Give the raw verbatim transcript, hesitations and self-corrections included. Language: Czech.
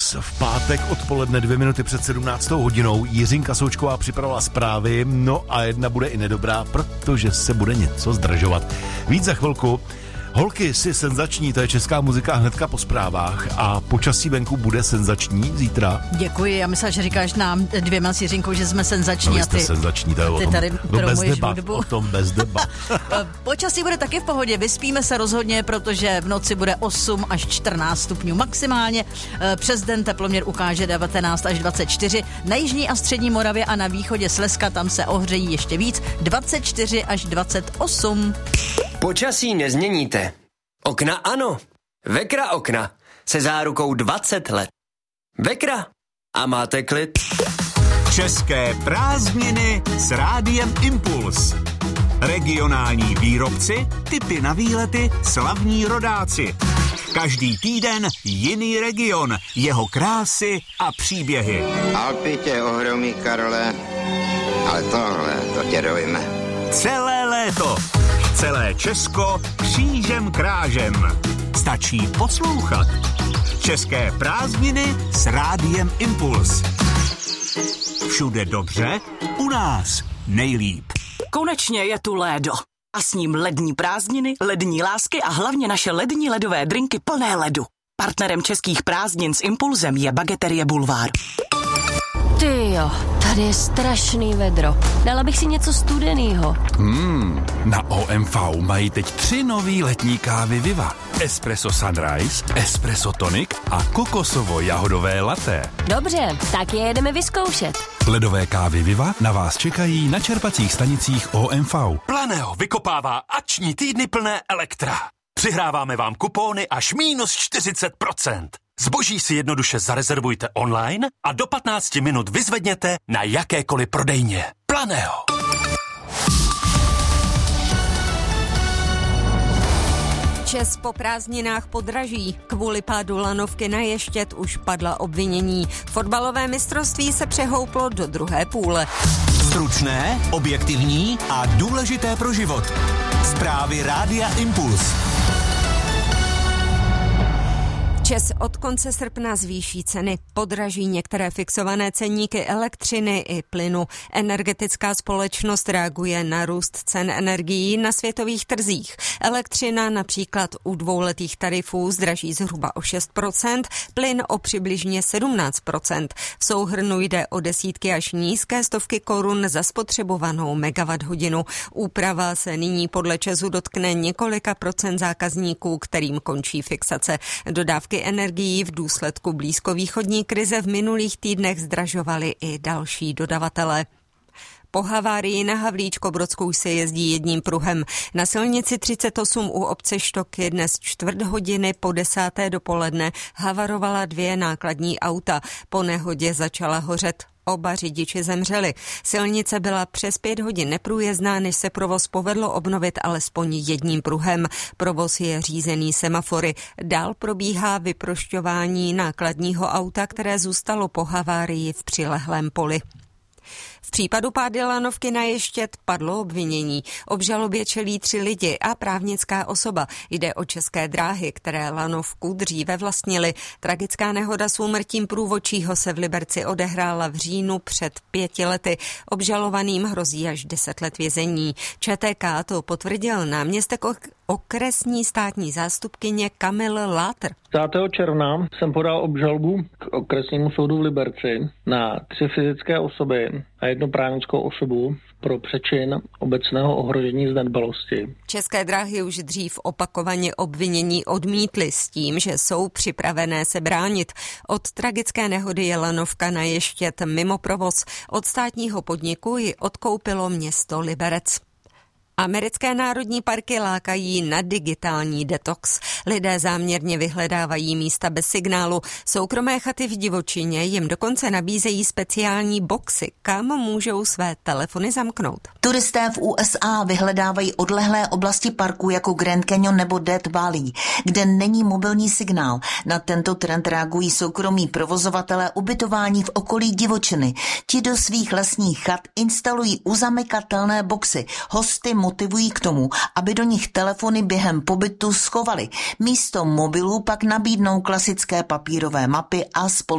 Impuls. V pátek odpoledne dvě minuty před sedmnáctou hodinou Jiřinka Součková připravila zprávy, no a jedna bude i nedobrá, protože se bude něco zdražovat. Víc za chvilku. Holky si senzační, to je česká muzika hnedka po zprávách a počasí venku bude senzační zítra. Děkuji, já myslím, že říkáš nám dvěma s Jiřinkou, že jsme senzační. No, vy a jste ty, senzační, to je o tom, tady no bez debat, o tom bez debat. Počasí bude taky v pohodě, vyspíme se rozhodně, protože v noci bude osm až čtrnáct stupňů maximálně, přes den teploměr ukáže devatenáct až dvacet čtyři, na jižní a střední Moravě a na východě Slezska tam se ohřejí ještě víc, dvacet čtyři až dvacet osm. Počasí nezměníte. Okna ano. Vekra okna se zárukou dvacet let. Vekra a máte klid. České prázdniny s Rádiem Impuls. Regionální výrobci, tipy na výlety, slavní rodáci. Každý týden jiný region, jeho krásy a příběhy. Alpy tě ohromí, Karole, ale tohle, to tě dojme. Celé léto. Celé Česko křížem krážem. Stačí poslouchat. České prázdniny s Rádiem Impuls. Všude dobře, u nás nejlíp. Konečně je tu lédo. A s ním lední prázdniny, lední lásky a hlavně naše lední ledové drinky plné ledu. Partnerem českých prázdnin s Impulzem je Bageterie Bulvár. Tyjo, tady je strašný vedro. Dala bych si něco studenýho. Hmm, na O M V mají teď tři nový letní kávy Viva. Espresso Sunrise, Espresso Tonic a kokosovo-jahodové latte. Dobře, tak je jedeme vyzkoušet. Ledové kávy Viva na vás čekají na čerpacích stanicích O M V. Planeo vykopává akční týdny plné Elektra. Přihráváme vám kupóny až minus čtyřicet procent. Zboží si jednoduše zarezervujte online a do patnácti minut vyzvedněte na jakékoliv prodejně. Planeo. Čes po prázdninách podraží. Kvůli pádu lanovky na Ještěd už padla obvinění. Fotbalové mistrovství se přehouplo do druhé půle. Stručné, objektivní a důležité pro život. Zprávy Rádia Impuls. ČEZ od konce srpna zvýší ceny, podraží některé fixované ceníky elektřiny i plynu. Energetická společnost reaguje na růst cen energií na světových trzích. Elektřina například u dvouletých tarifů zdraží zhruba o šest procent, plyn o přibližně sedmnáct procent. V souhrnu jde o desítky až nízké stovky korun za spotřebovanou megawatt hodinu. Úprava se nyní podle ČEZu dotkne několika procent zákazníků, kterým končí fixace. Dodávky energií v důsledku blízkovýchodní krize v minulých týdnech zdražovaly i další dodavatelé. Po havárii na Havlíčko-Brodskou se jezdí jedním pruhem. Na silnici třicet osm u obce Štok je dnes čtvrt hodiny po desáté dopoledne havarovala dvě nákladní auta. Po nehodě začala hořet. Oba řidiči zemřeli. Silnice byla přes pět hodin neprůjezdná, než se provoz povedlo obnovit alespoň jedním pruhem. Provoz je řízený semafory. Dál probíhá vyprošťování nákladního auta, které zůstalo po havárii v přilehlém poli. V případu pády lanovky na Ještěd padlo obvinění. Obžalobě čelí tři lidi a právnická osoba. Jde o České dráhy, které lanovku dříve vlastnily. Tragická nehoda s úmrtím průvodčího se v Liberci odehrála v říjnu před pěti lety. Obžalovaným hrozí až deset let vězení. ČTK to potvrdil náměstek okresní státní zástupkyně Kamil Látr. desátého června jsem podal obžalobu k okresnímu soudu v Liberci na tři fyzické osoby a jednu právnickou osobu pro přečin obecného ohrožení zanedbalosti. České dráhy už dřív opakovaně obvinění odmítly s tím, že jsou připravené se bránit. Od tragické nehody je lanovka na Ještěd mimo provoz. Od státního podniku ji odkoupilo město Liberec. Americké národní parky lákají na digitální detox. Lidé záměrně vyhledávají místa bez signálu. Soukromé chaty v divočině jim dokonce nabízejí speciální boxy, kam můžou své telefony zamknout. Turisté v U S A vyhledávají odlehlé oblasti parku jako Grand Canyon nebo Death Valley, kde není mobilní signál. Na tento trend reagují soukromí provozovatelé ubytování v okolí divočiny. Ti do svých lesních chat instalují uzamykatelné boxy. Hosty motivují k tomu, aby do nich telefony během pobytu schovali. Místo mobilů pak nabídnou klasické papírové mapy a spolu